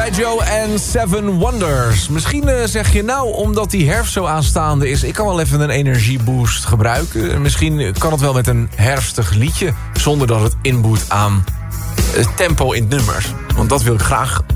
bij Joe en Seven Wonders. Misschien zeg je nou, omdat die herfst zo aanstaande is... ik kan wel even een energieboost gebruiken. Misschien kan het wel met een herfstig liedje... zonder dat het inboet aan tempo in het nummers. Want dat wil ik graag